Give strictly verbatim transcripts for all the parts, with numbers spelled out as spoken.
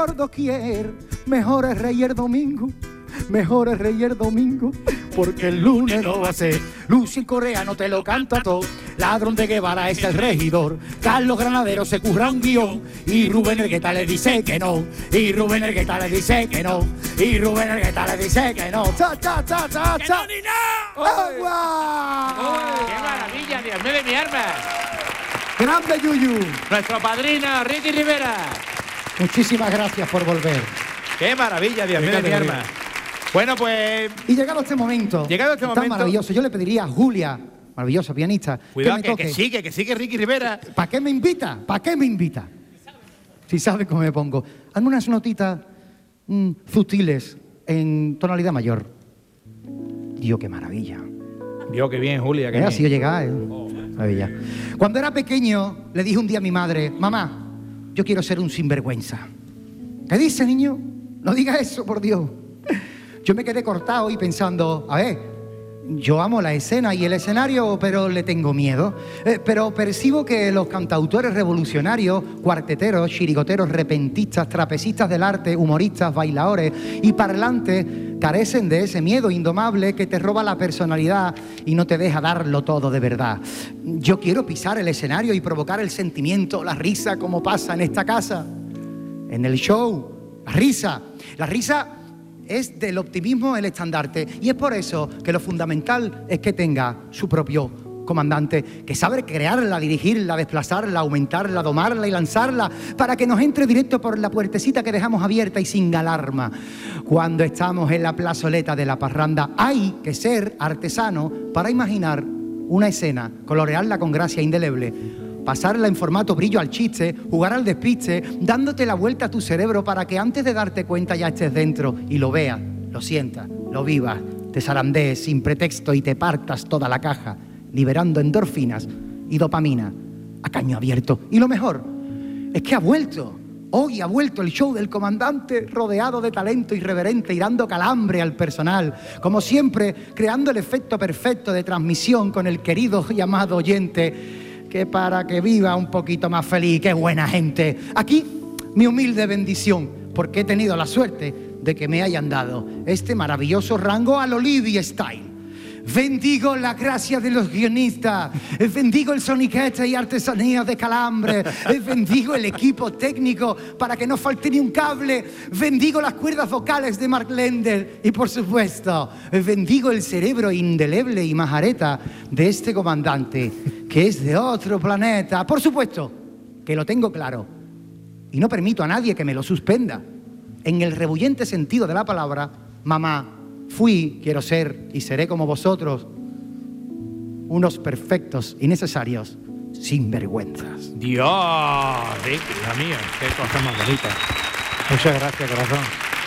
por doquier. Mejor es rey el domingo, mejor es rey el domingo, porque el lunes no va a ser. Lucien Correa no te lo canta todo, Ladrón de Guevara es el regidor, Carlos Granadero se curra un guión, y Rubén Ergueta le dice que no, y Rubén Ergueta le dice que no, y Rubén Ergueta le dice que no. ¡Cha, cha, cha, cha, cha! ¡Que no, ni nada! ¡Agua! ¡Qué maravilla, Dios mío de mi arma! ¡Grande Yuyu! Nuestro padrino, Ricky Rivera. Muchísimas gracias por volver. ¡Qué maravilla, Dios mío de mi arma! Bueno, pues... Y llegado este momento, llegado este tan momento, maravilloso, yo le pediría a Julia, maravillosa pianista, cuidado, que, que, me que, toque. que sigue, que sigue Ricky Rivera. ¿Para qué me invita? ¿Para qué me invita? Si sabe cómo me pongo. Hazme unas notitas mmm, sutiles en tonalidad mayor. Dios, qué maravilla. Dios, qué bien, Julia. Qué Eh, bien. así yo llegaba, eh. Maravilla. Cuando era pequeño, le dije un día a mi madre, mamá, yo quiero ser un sinvergüenza. ¿Qué dice, niño? No digas eso, por Dios. Yo me quedé cortado y pensando, a ver, yo amo la escena y el escenario, pero le tengo miedo. Eh, pero percibo que los cantautores revolucionarios, cuarteteros, chirigoteros, repentistas, trapecistas del arte, humoristas, bailadores y parlantes carecen de ese miedo indomable que te roba la personalidad y no te deja darlo todo de verdad. Yo quiero pisar el escenario y provocar el sentimiento, la risa, como pasa en esta casa, en el show. La risa, la risa es del optimismo el estandarte, y es por eso que lo fundamental es que tenga su propio comandante, que sabe crearla, dirigirla, desplazarla, aumentarla, domarla y lanzarla, para que nos entre directo por la puertecita que dejamos abierta y sin alarma. Cuando estamos en la plazoleta de la parranda, hay que ser artesano para imaginar una escena, colorearla con gracia indeleble, pasarla en formato brillo al chiste, jugar al despiste, dándote la vuelta a tu cerebro para que antes de darte cuenta ya estés dentro y lo veas, lo sientas, lo vivas, te zarandees sin pretexto y te partas toda la caja, liberando endorfinas y dopamina a caño abierto. Y lo mejor es que ha vuelto, hoy ha vuelto el show del comandante, rodeado de talento irreverente y dando calambre al personal, como siempre, creando el efecto perfecto de transmisión con el querido y amado oyente, que para que viva un poquito más feliz. ¡Qué buena gente! Aquí mi humilde bendición, porque he tenido la suerte de que me hayan dado este maravilloso rango al Olivia Style. Bendigo la gracia de los guionistas, bendigo el soniquete y artesanía de calambre, bendigo el equipo técnico para que no falte ni un cable, bendigo las cuerdas vocales de Mark Lender y, por supuesto, bendigo el cerebro indeleble y majareta de este comandante, que es de otro planeta. Por supuesto que lo tengo claro y no permito a nadie que me lo suspenda. En el rebullente sentido de la palabra, mamá, fui, quiero ser y seré como vosotros, unos perfectos y necesarios sinvergüenzas. Dios, Ricky, Dios mío, qué cosa más bonita. Muchas gracias, corazón.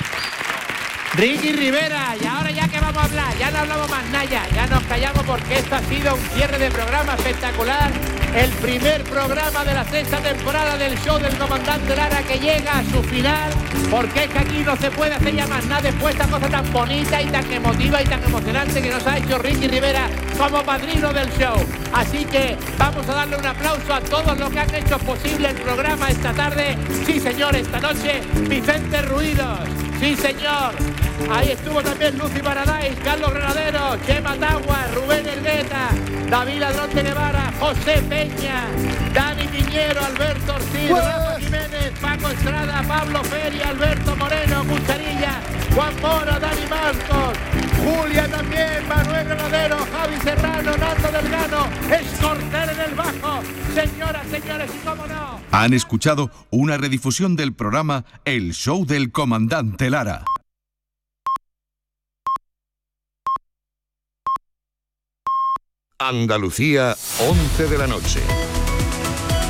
Ricky Rivera, y ahora ya que vamos a hablar, ya no hablamos más nada, ya nos callamos porque esto ha sido un cierre de programa espectacular. El primer programa de la sexta temporada del show del comandante Lara, que llega a su final, porque es que aquí no se puede hacer ya más nada después de esta cosa tan bonita y tan emotiva y tan emocionante que nos ha hecho Ricky Rivera como padrino del show. Así que vamos a darle un aplauso a todos los que han hecho posible el programa esta tarde. Sí, señor, esta noche Vicente Ruidos. Sí, señor. Ahí estuvo también Lucy Paradise, Carlos Granadero, Chema Tagua, Rubén Ergueta, David Ladrón de Guevara, José Peña, Dani Piñero, Alberto Ortiz, Rafa Jiménez, Paco Estrada, Pablo Feria, Alberto Moreno, Cucharilla, Juan Mora, Dani Marcos, Julia también, Manuel Granadero, Javi Serrano, Nando Delgado, Escortel en el bajo. Señoras, señores, y cómo no. Han escuchado una redifusión del programa El Show del Comandante Lara. Andalucía, once de la noche.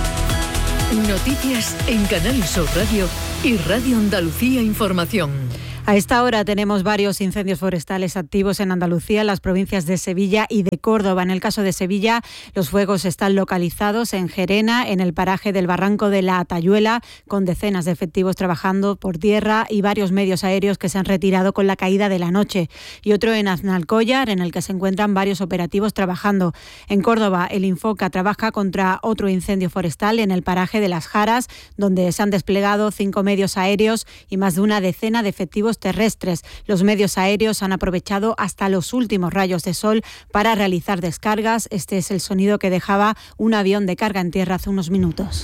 Noticias en Canal Sur Radio y Radio Andalucía Información. A esta hora tenemos varios incendios forestales activos en Andalucía, en las provincias de Sevilla y de Córdoba. En el caso de Sevilla, los fuegos están localizados en Gerena, en el paraje del Barranco de la Atayuela, con decenas de efectivos trabajando por tierra y varios medios aéreos que se han retirado con la caída de la noche. Y otro en Aznalcóllar, en el que se encuentran varios operativos trabajando. En Córdoba, el Infoca trabaja contra otro incendio forestal en el paraje de Las Jaras, donde se han desplegado cinco medios aéreos y más de una decena de efectivos terrestres. Los medios aéreos han aprovechado hasta los últimos rayos de sol para realizar descargas. Este es el sonido que dejaba un avión de carga en tierra hace unos minutos.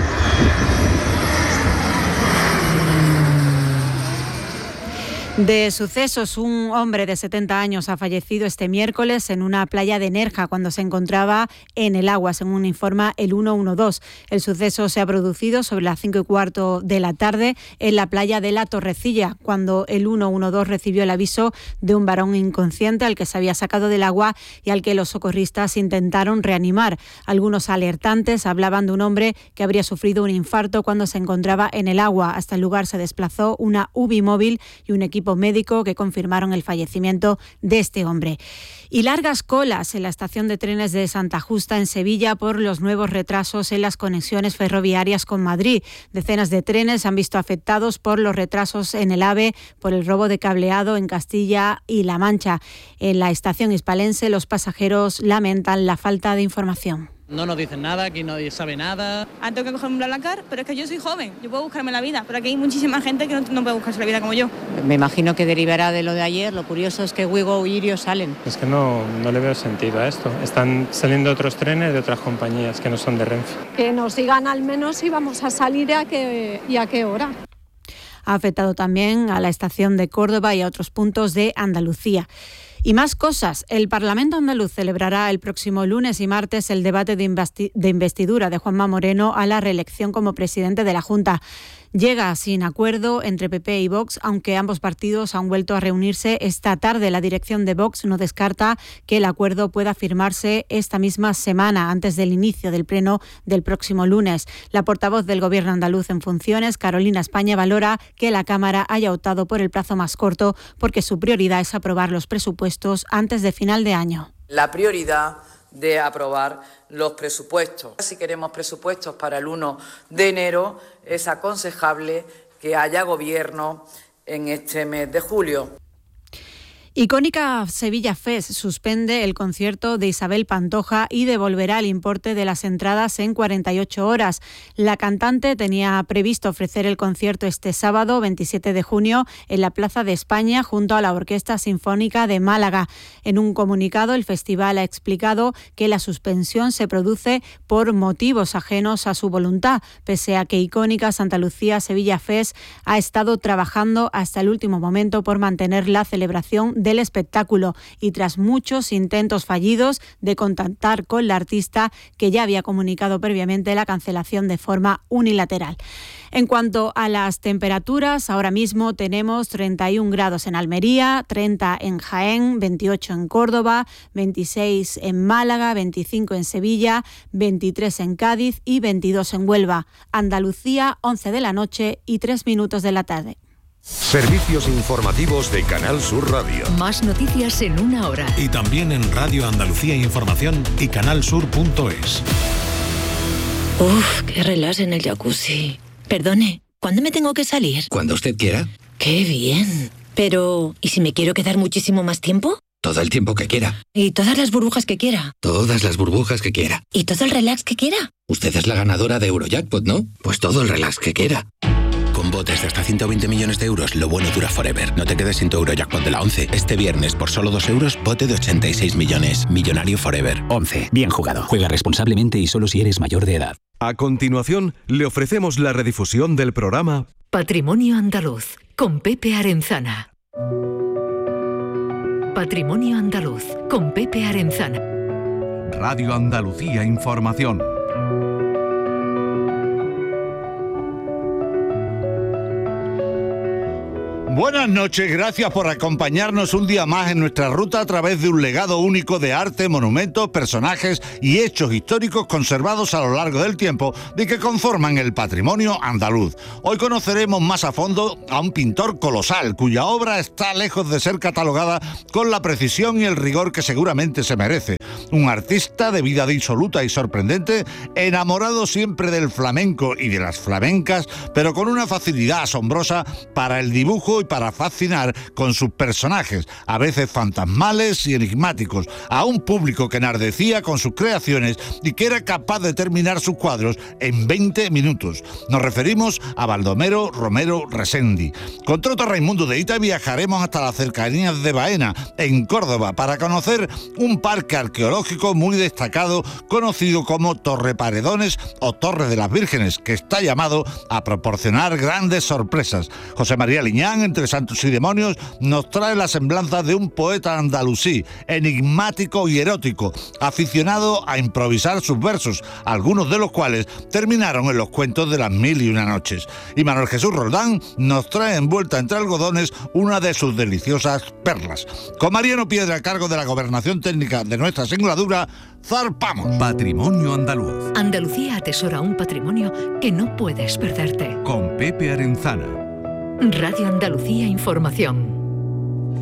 De sucesos, un hombre de setenta años ha fallecido este miércoles en una playa de Nerja cuando se encontraba en el agua, según informa el ciento doce. El suceso se ha producido sobre las cinco y cuarto de la tarde en la playa de La Torrecilla, cuando el ciento doce recibió el aviso de un varón inconsciente al que se había sacado del agua y al que los socorristas intentaron reanimar. Algunos alertantes hablaban de un hombre que habría sufrido un infarto cuando se encontraba en el agua. Hasta el lugar se desplazó una U B I móvil y un equipo médico que confirmaron el fallecimiento de este hombre. Y largas colas en la estación de trenes de Santa Justa en Sevilla por los nuevos retrasos en las conexiones ferroviarias con Madrid. Decenas de trenes se han visto afectados por los retrasos en el AVE por el robo de cableado en Castilla y La Mancha. En la estación hispalense los pasajeros lamentan la falta de información. No nos dicen nada, aquí nadie sabe nada. Ah, tengo que cogerme un BlaBlaCar, pero es que yo soy joven, yo puedo buscarme la vida, pero aquí hay muchísima gente que no, no puede buscarse la vida como yo. Me imagino que derivará de lo de ayer. Lo curioso es que Wigo y Irio salen. Es que no, no le veo sentido a esto. Están saliendo otros trenes de otras compañías que no son de Renfe. Que nos digan al menos si vamos a salir y a qué, y a qué hora. Ha afectado también a la estación de Córdoba y a otros puntos de Andalucía. Y más cosas. El Parlamento andaluz celebrará el próximo lunes y martes el debate de, investi- de investidura de Juanma Moreno a la reelección como presidente de la Junta. Llega sin acuerdo entre P P y Vox, aunque ambos partidos han vuelto a reunirse esta tarde. La dirección de Vox no descarta que el acuerdo pueda firmarse esta misma semana, antes del inicio del pleno del próximo lunes. La portavoz del Gobierno andaluz en funciones, Carolina España, valora que la Cámara haya optado por el plazo más corto porque su prioridad es aprobar los presupuestos antes de final de año. La prioridad de aprobar los presupuestos. Si queremos presupuestos para el uno de enero, es aconsejable que haya gobierno en este mes de julio. Icónica Sevilla Fest suspende el concierto de Isabel Pantoja y devolverá el importe de las entradas en cuarenta y ocho horas. La cantante tenía previsto ofrecer el concierto este sábado, veintisiete de junio, en la Plaza de España junto a la Orquesta Sinfónica de Málaga. En un comunicado, el festival ha explicado que la suspensión se produce por motivos ajenos a su voluntad, pese a que Icónica Santa Lucía Sevilla Fest ha estado trabajando hasta el último momento por mantener la celebración de del espectáculo y tras muchos intentos fallidos de contactar con la artista, que ya había comunicado previamente la cancelación de forma unilateral. En cuanto a las temperaturas, ahora mismo tenemos treinta y un grados en Almería, treinta en Jaén, veintiocho en Córdoba, veintiséis en Málaga, veinticinco en Sevilla, veintitrés en Cádiz y veintidós en Huelva. Andalucía, once de la noche y tres minutos de la tarde. Servicios informativos de Canal Sur Radio. Más noticias en una hora. Y también en Radio Andalucía Información y canalsur punto es. Uf, qué relax en el jacuzzi. Perdone, ¿cuándo me tengo que salir? Cuando usted quiera. Qué bien. Pero, ¿y si me quiero quedar muchísimo más tiempo? Todo el tiempo que quiera. ¿Y todas las burbujas que quiera? Todas las burbujas que quiera. ¿Y todo el relax que quiera? Usted es la ganadora de Eurojackpot, ¿no? Pues todo el relax que quiera. Con botes de hasta ciento veinte millones de euros, lo bueno dura forever. No te quedes sin tu Eurojackpot de la once. Este viernes, por solo dos euros, bote de ochenta y seis millones. Millonario forever. once. Bien jugado. Juega responsablemente y solo si eres mayor de edad. A continuación, le ofrecemos la redifusión del programa Patrimonio Andaluz, con Pepe Arenzana. Patrimonio Andaluz, con Pepe Arenzana. Radio Andalucía Información. Buenas noches, gracias por acompañarnos un día más en nuestra ruta a través de un legado único de arte, monumentos, personajes y hechos históricos conservados a lo largo del tiempo y que conforman el patrimonio andaluz. Hoy conoceremos más a fondo a un pintor colosal cuya obra está lejos de ser catalogada con la precisión y el rigor que seguramente se merece. Un artista de vida disoluta y sorprendente, enamorado siempre del flamenco y de las flamencas, pero con una facilidad asombrosa para el dibujo y para fascinar con sus personajes, a veces fantasmales y enigmáticos, a un público que enardecía con sus creaciones y que era capaz de terminar sus cuadros en veinte minutos. Nos referimos a Baldomero Romero Resendi. Con Troto Raimundo de Ita viajaremos hasta las cercanías de Baena, en Córdoba, para conocer un parque arqueológico muy destacado, conocido como Torre Paredones o Torre de las Vírgenes, que está llamado a proporcionar grandes sorpresas. José María Liñán, entre santos y demonios, nos trae la semblanza de un poeta andalusí, enigmático y erótico, aficionado a improvisar sus versos, algunos de los cuales terminaron en los cuentos de las mil y una noches. Y Manuel Jesús Roldán nos trae envuelta entre algodones una de sus deliciosas perlas. Con Mariano Piedra a cargo de la gobernación técnica de nuestra singladura, zarpamos. Patrimonio andaluz. Andalucía atesora un patrimonio que no puedes perderte. Con Pepe Arenzana. Radio Andalucía Información.